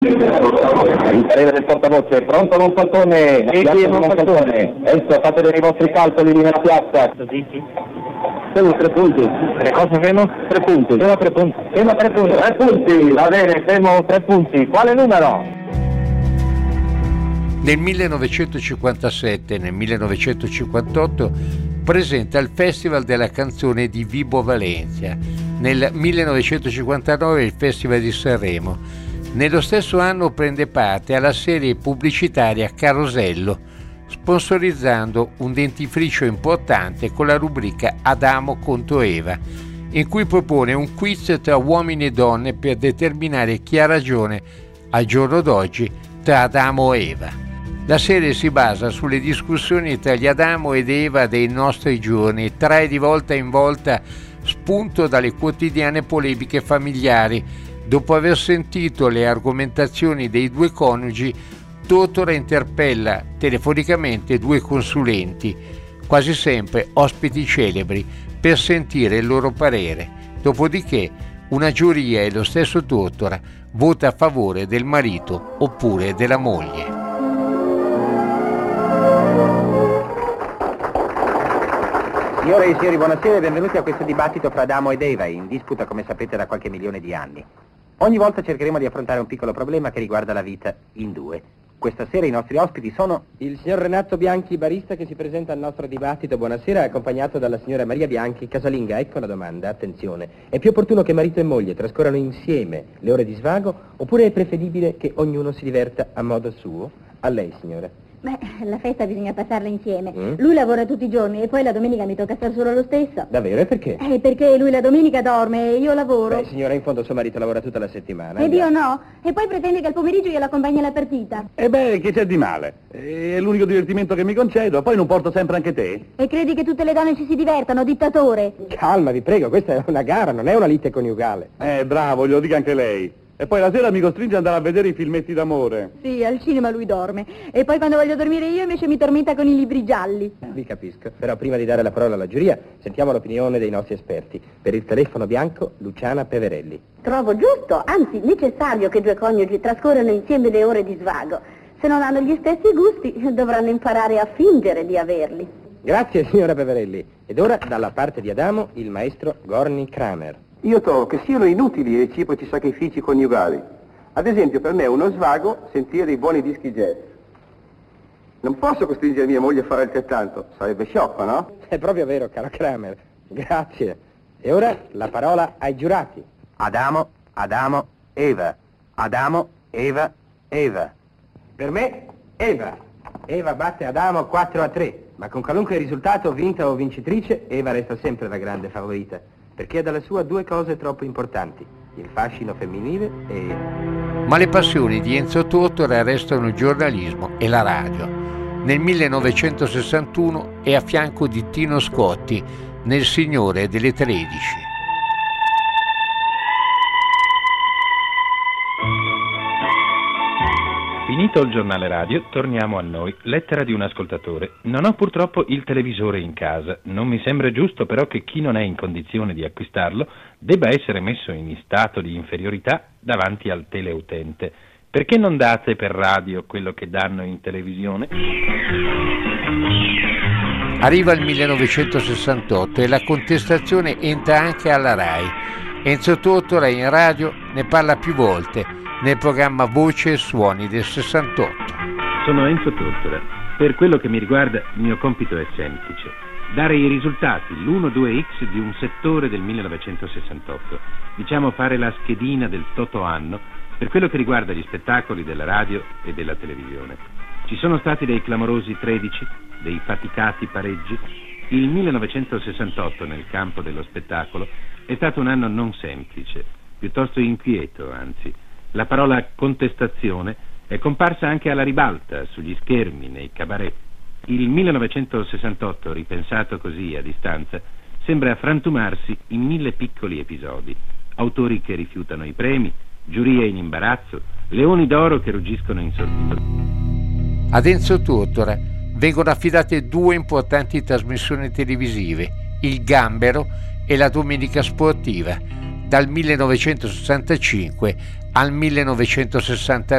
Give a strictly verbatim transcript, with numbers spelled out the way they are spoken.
Il parere del portavoce, pronto Monfalcone? Sì, sì, Monfalcone. Adesso fate i vostri calcoli lì nella piazza. Sì, sì. Sono tre punti. Tre cosa fermo? Tre punti. Fermo tre punti. Fermo tre punti. Tre punti, va bene, fermo tre punti. Quale numero? Nel millenovecentocinquantasette e nel millenovecentocinquantotto presenta il Festival della canzone di Vibo Valentia, nel millenovecentocinquantanove il Festival di Sanremo. Nello stesso anno prende parte alla serie pubblicitaria Carosello, sponsorizzando un dentifricio importante con la rubrica Adamo contro Eva, in cui propone un quiz tra uomini e donne per determinare chi ha ragione al giorno d'oggi tra Adamo e Eva. La serie si basa sulle discussioni tra gli Adamo ed Eva dei nostri giorni, trae di volta in volta spunto dalle quotidiane polemiche familiari. Dopo aver sentito le argomentazioni dei due coniugi, Tortora interpella telefonicamente due consulenti, quasi sempre ospiti celebri, per sentire il loro parere. Dopodiché una giuria e lo stesso Tortora vota a favore del marito oppure della moglie. Signore e signori, buonasera e benvenuti a questo dibattito fra Adamo ed Eva, in disputa, come sapete, da qualche milione di anni. Ogni volta cercheremo di affrontare un piccolo problema che riguarda la vita in due. Questa sera i nostri ospiti sono il signor Renato Bianchi, barista, che si presenta al nostro dibattito. Buonasera, accompagnato dalla signora Maria Bianchi, casalinga. Ecco la domanda, attenzione. È più opportuno che marito e moglie trascorrano insieme le ore di svago, oppure è preferibile che ognuno si diverta a modo suo? A lei, signora. Beh, la festa bisogna passarla insieme. Mm? Lui lavora tutti i giorni e poi la domenica mi tocca stare solo lo stesso. Davvero? E perché? Eh, perché lui la domenica dorme e io lavoro. Beh, signora, in fondo suo marito lavora tutta la settimana. Ed io no. E poi pretende che al pomeriggio io l'accompagni alla partita. E beh, che c'è di male? È l'unico divertimento che mi concedo, poi non porto sempre anche te. E credi che tutte le donne ci si divertano, dittatore? Calma, vi prego, questa è una gara, non è una lite coniugale. Eh, bravo, glielo dica anche lei. E poi la sera mi costringe ad andare a vedere i filmetti d'amore. Sì, al cinema lui dorme. E poi quando voglio dormire io invece mi tormenta con i libri gialli. Vi capisco. Però prima di dare la parola alla giuria, sentiamo l'opinione dei nostri esperti. Per il telefono bianco, Luciana Peverelli. Trovo giusto, anzi necessario, che due coniugi trascorrano insieme le ore di svago. Se non hanno gli stessi gusti, dovranno imparare a fingere di averli. Grazie, signora Peverelli. Ed ora, dalla parte di Adamo, il maestro Gorny Kramer. Io trovo che siano inutili i reciproci sacrifici coniugali. Ad esempio, per me è uno svago sentire dei buoni dischi jazz. Non posso costringere mia moglie a fare altrettanto, sarebbe sciocco, no? È proprio vero, caro Kramer. Grazie. E ora la parola ai giurati. Adamo, Adamo, Eva. Adamo, Eva, Eva. Per me, Eva. Eva batte Adamo quattro a tre, ma con qualunque risultato, vinta o vincitrice, Eva resta sempre la grande favorita, perché ha dalla sua due cose troppo importanti, il fascino femminile e... Ma le passioni di Enzo Tortora restano il giornalismo e la radio. Nel millenovecentosessantuno è a fianco di Tino Scotti nel Signore delle tredici. Finito il giornale radio, torniamo a noi. Lettera di un ascoltatore. Non ho purtroppo il televisore in casa. Non mi sembra giusto però che chi non è in condizione di acquistarlo debba essere messo in stato di inferiorità davanti al teleutente. Perché non date per radio quello che danno in televisione? Arriva il millenovecentosessantotto e la contestazione entra anche alla RAI. Enzo Tortora in radio ne parla più volte nel programma Voce e Suoni del sessantotto. Sono Enzo Tortora. Per quello che mi riguarda, il mio compito è semplice: dare i risultati, l'uno due X di un settore del millenovecentosessantotto. Diciamo fare la schedina del toto anno per quello che riguarda gli spettacoli della radio e della televisione. Ci sono stati dei clamorosi tredici, dei faticati pareggi. Il millenovecentosessantotto nel campo dello spettacolo è stato un anno non semplice, piuttosto inquieto, anzi. La parola contestazione è comparsa anche alla ribalta sugli schermi, nei cabaret. Il millenovecentosessantotto, ripensato così a distanza, sembra frantumarsi in mille piccoli episodi. Autori che rifiutano i premi, giurie in imbarazzo, leoni d'oro che ruggiscono in sorriso. Ad Enzo Tortora vengono affidate due importanti trasmissioni televisive, Il Gambero e La Domenica Sportiva, dal millenovecentosessantacinque al millenovecentosessantanove.